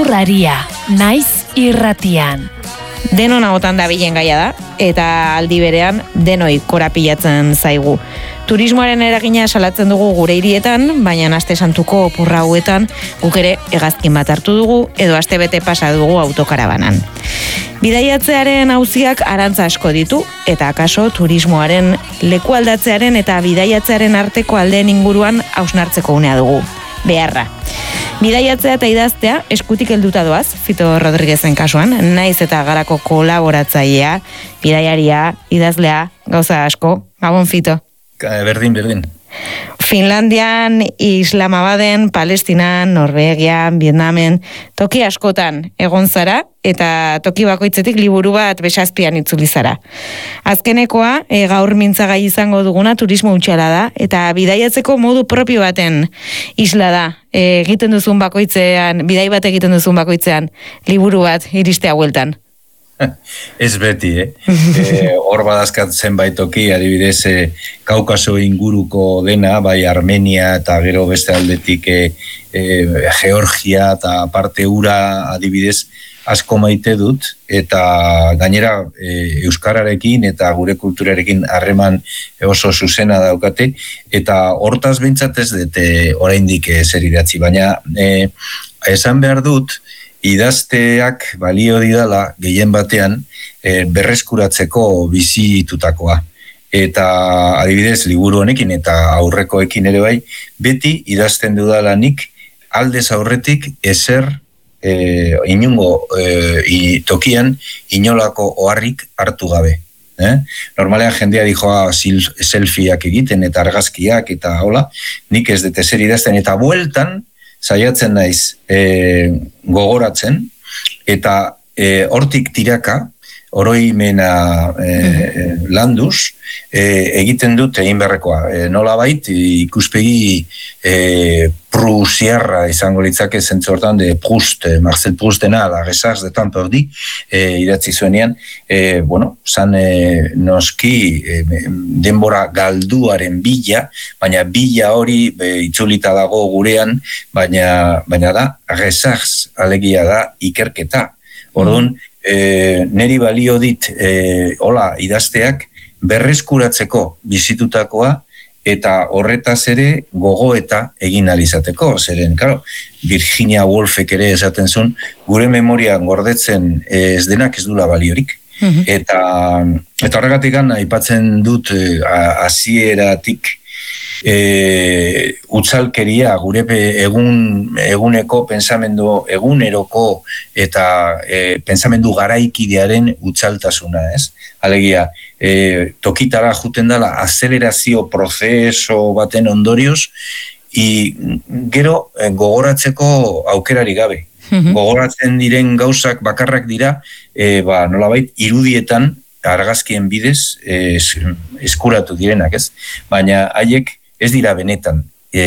Agur aria, naiz irratian. Denon ahotan dabilen gaia da, eta aldi berean denoi korapilatzen zaigu. Turismoaren eragina salatzen dugu gure hirietan, baina aste santuko opurra hauetan guk ere hegazkin bat hartu dugu edo astebete pasa dugu autokarabanan. Bidaiatzearen auziak arantza asko ditu, eta akaso turismoaren lekualdatzearen eta bidaiatzearen arteko aldeen inguruan hausnartzeko unea dugu. Beharra. Bidaiatzea eta idaztea eskutik helduta doaz, Fito Rodriguezen kasuan, naiz eta garako kolaboratzailea, bidaiaria, idazlea, gauza asko. Gabon, Fito. Berdin. Finlandian, Islamabaden, Palestinan, Norvegian, Vietnamen, toki askotan egon zara, eta toki bakoitzetik liburu bat besazpian itzuli zara. Azkenekoa, gaur mintzagai izango duguna turismo utxala da, eta bidaiatzeko modu propio baten isla da. Egiten duzun bakoitzean, bidai bat egiten duzun bakoitzean, liburu bat iristea hueltan. Ez beti, hor badazkat zenbait toki, adibidez, Kaukaso inguruko dena, bai Armenia eta gero beste aldetik Georgia eta parte ura adibidez asko maite dut, eta gainera euskararekin eta gure kulturarekin harreman oso zuzena daukate, eta hortaz behintzat ez dute oraindik zer idatzi, baina esan behar dut, idazteak balio didala gehien batean berreskuratzeko bizitutakoa. Eta adibidez liburu honekin eta aurrekoekin ere bai, beti idazten dudalanik aldez aurretik ezer inungo tokian inolako oharrik hartu gabe. Normalean jendea dijoa selfieak egiten eta argazkiak eta hola, nik ez dut ezer idazten eta bueltan saiatzen naiz gogoratzen, eta hortik tiraka, oroimena landuz, egiten dut egin beharrekoa. Nolabait, ikuspegi prusiarra izango litzake zentzu hortan de Proust, Marcel Proustena, la Recherche de temps perdu, idatzi zuenean, zan noski denbora galduaren bila, baina bila hori itzulita dago gurean, baina da, recherche alegia da ikerketa. Orduan, neri balio dit hola idazteak berreskuratzeko bizitutakoa eta horretaz ere gogoeta egin alizateko. Zeren, claro, Virginia Woolfek ere esaten zuen, gure memorian gordetzen ez denak ez dula baliorik. Eta horregatik aipatzen dut hasieratik utzalkeria gure eguneko pensamendu eguneroko eta pensamendu garaikidearen utzaltasuna, ez? Alegia, tokitara juten dela azelerazio prozeso baten ondorioz, gero gogoratzeko aukerari gabe. Gogoratzen diren gauzak bakarrak dira, nolabait irudietan argazkien bidez eskuratu direnak, ez? Baina haiek ez dira benetan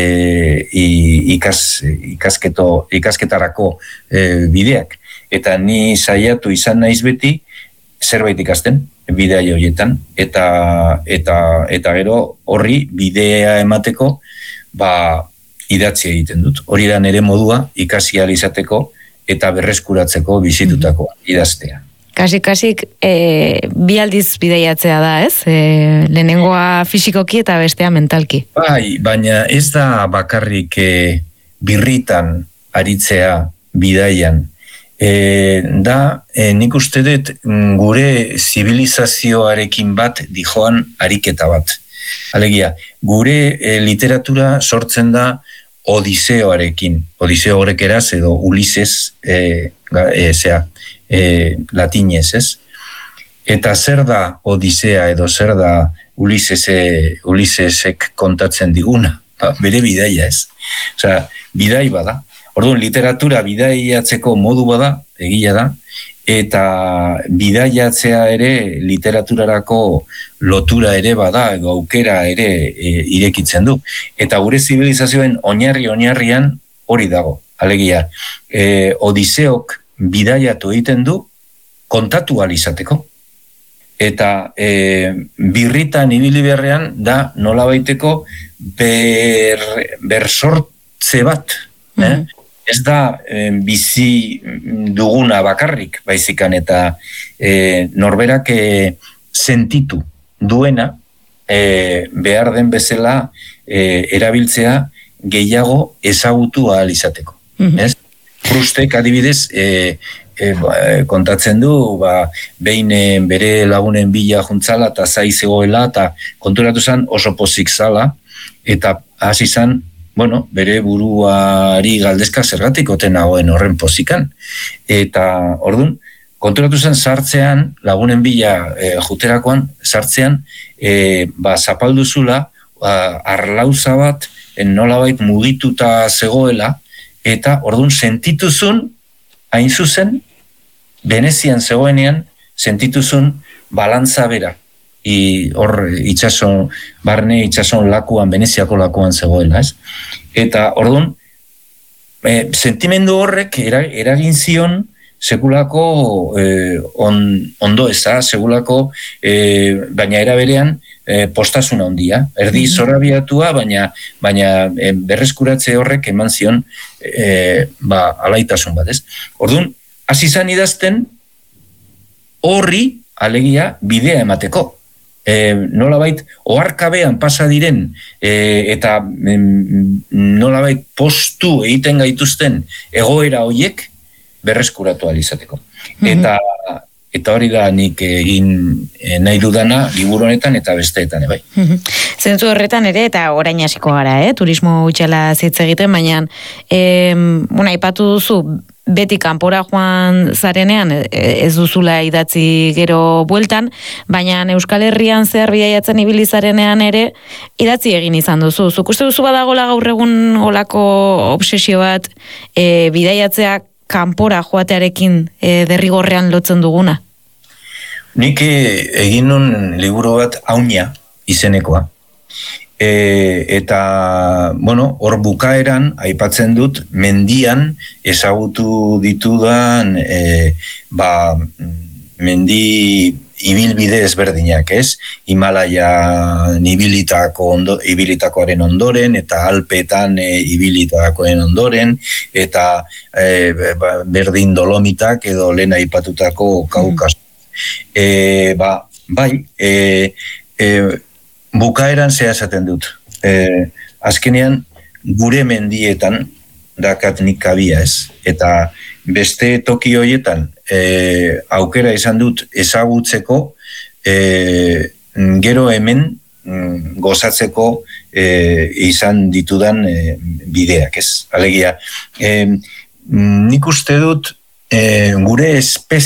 ikasketarako bideak. Eta ni saiatu izan naiz beti zerbait ikasten bidea horietan, eta gero horri bidea emateko idatzi egiten dut. Hori da nire modua ikasi ahal izateko eta berreskuratzeko bizitutako idaztea. Kasik, bi aldiz bidaiatzea da, ez? Lehenengoa fisikoki eta bestea mentalki. Bai, baina ez da bakarrik birritan aritzea bidaian. Nik uste dut gure zibilizazioarekin bat dijoan ariketa bat. Alegia, gure literatura sortzen da Odiseoarekin. Odiseo horrek eraz edo Ulises, latinez, ez? Eta zer da Odisea edo zer da Ulisesek kontatzen diguna? Bere bidaia, ez? Osea, bidai bada. Orduan, literatura bidaiatzeko modu bada, egia da, eta bidaiatzea ere literaturarako lotura ere bada, edo aukera ere irekitzen du. Eta gure zibilizazioen oinarrian hori dago. Alegia, Odiseok bidaiatu egiten du kontatu ahal izateko. Eta birritan ibili beharrean da nolabaiteko bersortze bat. ez da bizi duguna bakarrik, baizikan, eta norberak sentitu duena behar den bezala erabiltzea gehiago ezagutu ahal izateko. Ez? Proustek adibidez kontatzen du, behin bere lagunen bila juntzala eta zai zegoela eta konturatu zen oso pozik zala eta hasi zen, bere buruari galdezka zergatik oten nagoen horren pozikan. Eta orduan, konturatu zen sartzean, lagunen bila juterakoan, sartzean, zapalduzula, arlauza bat, nolabait mugituta zegoela, eta orduan sentituzun, hain zuzen, Venezian zegoenean, sentituzun balantza bera. Hor itxason, barne itxason lakuan, Veneziako lakuan zegoela, ez? Eta orduan, sentimendu horrek eragin zion sekulako ondo eza, sekulako, baina eraberean, postasuna handia, erdi zorabiatua, baina berreskuratze horrek eman zion alaitasun bat, ez? Orduan, hasi izan idazten horri alegia bidea emateko. Nolabait oharkabean pasa diren eta nolabait postu egiten gaituzten egoera horiek berreskuratu ahal izateko. Eta hori da nik egin nahi dudana liburu honetan eta besteetan, bai. Zentzu horretan ere, eta orain hasiko gara, turismo utxela zitz egiten, baina aipatu duzu, beti kanpora joan zarenean ez duzula idatzi gero bueltan, baina Euskal Herrian zehar bidaiatzen ibili zarenean ere idatzi egin izan duzu. Zuk uste duzu badagola gaur egun olako obsesio bat bidaiatzea kanpora joatearekin derrigorrean lotzen duguna? Nik egin nun liburu bat Auña izenekoa. Eta, hor bukaeran aipatzen dut mendian ezagutu ditudan mendi ibilbide ezberdinak, ez? Himalaya ibilitakoaren ondoren, eta Alpetan ibilitakoaren ondoren, eta berdin Dolomitak edo lehen aipatutako Kaukaso. Bukaeran zea esaten dut. Azkenean, gure mendietan dakat nik kabia, ez? Eta beste toki horietan aukera izan dut ezagutzeko gero hemen gozatzeko izan ditudan bideak, ez? Alegia, nik uste dut gure espezie